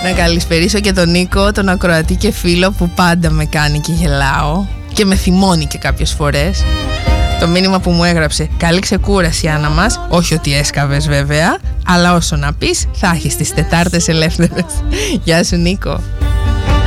Να καλησπερίσω και τον Νίκο, τον ακροατή και φίλο που πάντα με κάνει και γελάω και με θυμώνει και κάποιες φορές. Το μήνυμα που μου έγραψε: καλή ξεκούραση, Άννα μας. Όχι ότι έσκαβες βέβαια, αλλά όσο να πεις θα έχεις τις Τετάρτες ελεύθερες. Γεια σου Νίκο.